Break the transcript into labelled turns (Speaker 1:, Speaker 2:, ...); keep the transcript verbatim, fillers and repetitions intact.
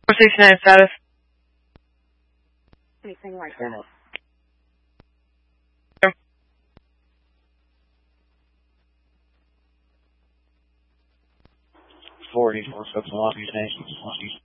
Speaker 1: four sixty-nine status.
Speaker 2: Anything like that.
Speaker 3: Forty four folks in Los Angeles.